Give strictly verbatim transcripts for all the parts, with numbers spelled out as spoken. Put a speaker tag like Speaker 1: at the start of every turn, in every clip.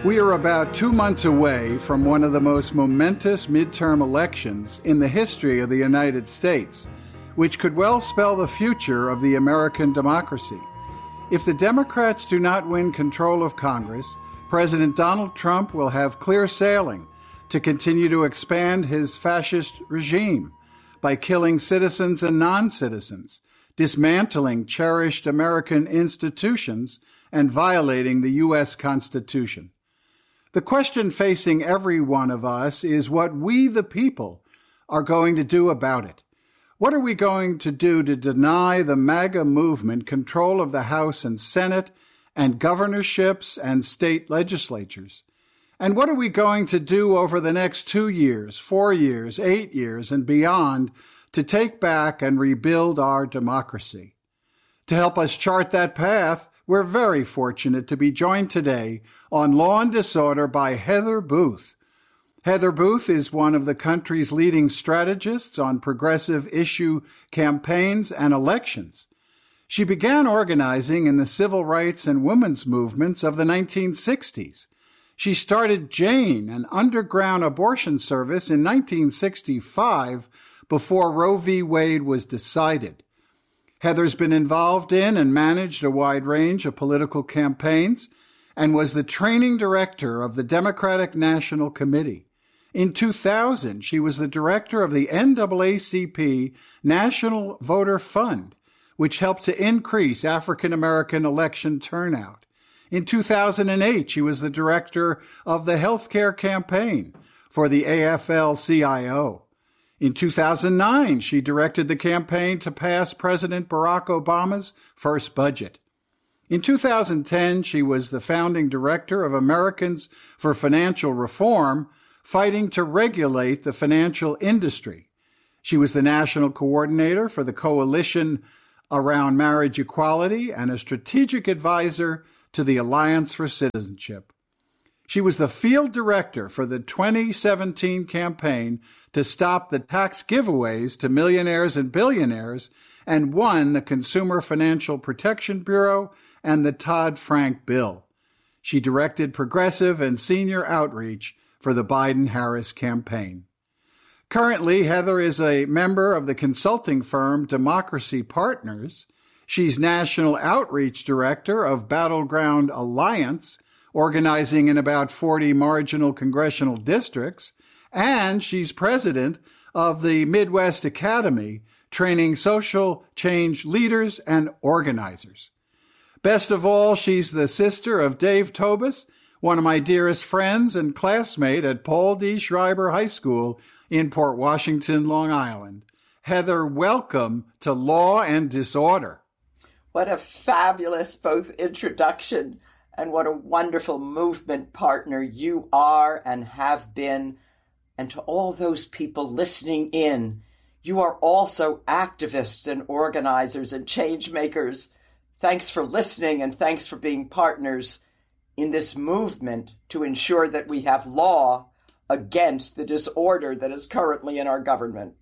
Speaker 1: We are about two months away from one of the most momentous midterm elections in the history of the United States, which could well spell the future of the American democracy. If the Democrats do not win control of Congress, President Donald Trump will have clear sailing to continue to expand his fascist regime by killing citizens and non-citizens, dismantling cherished American institutions, and violating the U S Constitution. The question facing every one of us is what we, the people, are going to do about it. What are we going to do to deny the MAGA movement control of the House and Senate and governorships and state legislatures? And what are we going to do over the next two years, four years, eight years, and beyond to take back and rebuild our democracy? To help us chart that path, we're very fortunate to be joined today on Law and Disorder by Heather Booth. Heather Booth is one of the country's leading strategists on progressive issue campaigns and elections. She began organizing in the civil rights and women's movements of the nineteen sixties. She started Jane, an underground abortion service, in nineteen sixty-five before Roe v. Wade was decided. Heather's been involved in and managed a wide range of political campaigns and was the training director of the Democratic National Committee. In two thousand, she was the director of the N double A C P National Voter Fund, which helped to increase African American election turnout. In two thousand eight, she was the director of the Healthcare Campaign for the A F L C I O. In two thousand nine, she directed the campaign to pass President Barack Obama's first budget. In two thousand ten, she was the founding director of Americans for Financial Reform, fighting to regulate the financial industry. She was the national coordinator for the Coalition Around Marriage Equality and a strategic advisor to the Alliance for Citizenship. She was the field director for the twenty seventeen campaign to stop the tax giveaways to millionaires and billionaires and won the Consumer Financial Protection Bureau and the Dodd-Frank bill. She directed progressive and senior outreach for the Biden-Harris campaign. Currently, Heather is a member of the consulting firm Democracy Partners. She's National Outreach Director of Battleground Alliance, organizing in about forty marginal congressional districts, and she's president of the Midwest Academy, training social change leaders and organizers. Best of all, she's the sister of Dave Tobus, one of my dearest friends and classmate at Paul D. Schreiber High School in Port Washington, Long Island. Heather, welcome to Law and Disorder.
Speaker 2: What a fabulous both introduction and what a wonderful movement partner you are and have been. And to all those people listening in, you are also activists and organizers and change makers. Thanks for listening and thanks for being partners in this movement to ensure that we have law against the disorder that is currently in our government.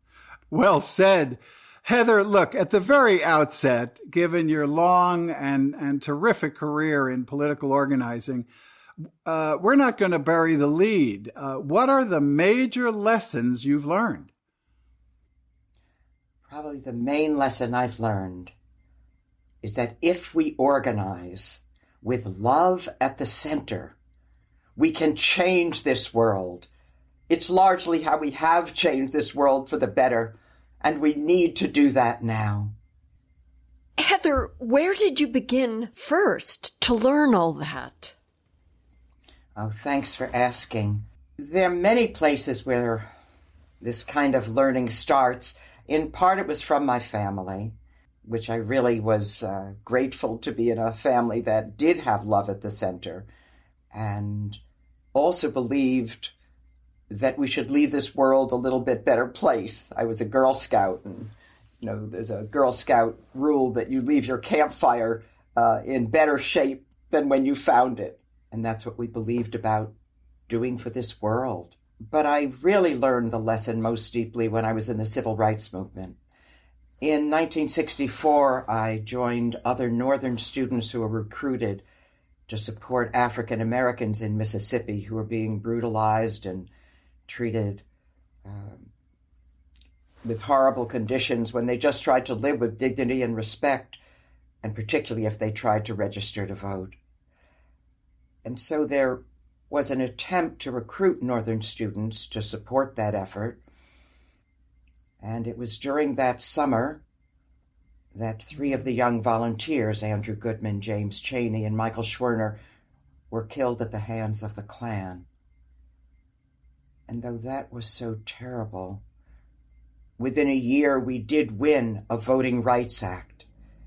Speaker 1: Well said. Heather, look, at the very outset, given your long and, and terrific career in political organizing, uh, we're not going to bury the lead. Uh, what are the major lessons you've learned?
Speaker 2: Probably the main lesson I've learned is that if we organize with love at the center, we can change this world. It's largely how we have changed this world for the better, and we need to do that now.
Speaker 3: Heather, where did you begin first to learn all that?
Speaker 2: Oh, thanks for asking. There are many places where this kind of learning starts. In part, it was from my family, which I really was uh, grateful to be in a family that did have love at the center and also believed that we should leave this world a little bit better place. I was a Girl Scout, and you know, there's a Girl Scout rule that you leave your campfire uh, in better shape than when you found it. And that's what we believed about doing for this world. But I really learned the lesson most deeply when I was in the civil rights movement. In nineteen sixty-four, I joined other Northern students who were recruited to support African Americans in Mississippi who were being brutalized and treated um, with horrible conditions when they just tried to live with dignity and respect, and particularly if they tried to register to vote. And so there was an attempt to recruit Northern students to support that effort. And it was during that summer that three of the young volunteers, Andrew Goodman, James Chaney, and Michael Schwerner, were killed at the hands of the Klan. And though that was so terrible, within a year we did win a Voting Rights Act.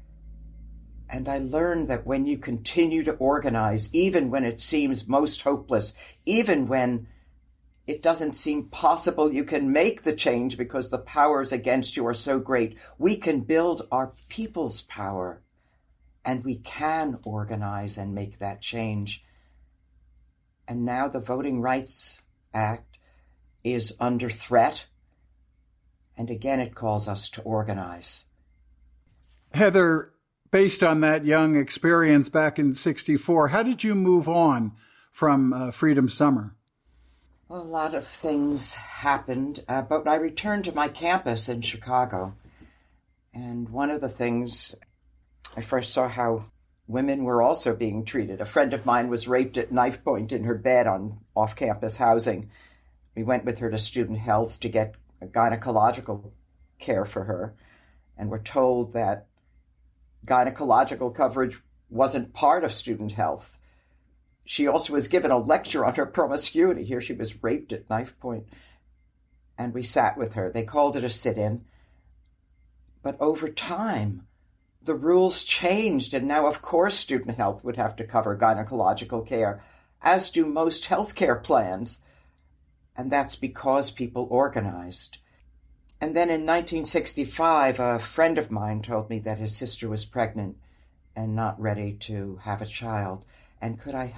Speaker 2: And I learned that when you continue to organize, even when it seems most hopeless, even when it doesn't seem possible you can make the change because the powers against you are so great, we can build our people's power, and we can organize and make that change. And now the Voting Rights Act is under threat, and again it calls us to organize.
Speaker 1: Heather, based on that young experience back in sixty-four, how did you move on from uh, Freedom Summer?
Speaker 2: Well, a lot of things happened, uh, but I returned to my campus in Chicago. And one of the things, I first saw how women were also being treated. A friend of mine was raped at knife point in her bed on off-campus housing. We went with her to student health to get gynecological care for her, and were told that gynecological coverage wasn't part of student health. She also was given a lecture on her promiscuity. Here she was raped at knife point. And we sat with her. They called it a sit-in. But over time, the rules changed, and now, of course, student health would have to cover gynecological care, as do most healthcare plans. And that's because people organized. And then in nineteen sixty-five, a friend of mine told me that his sister was pregnant and not ready to have a child. And could I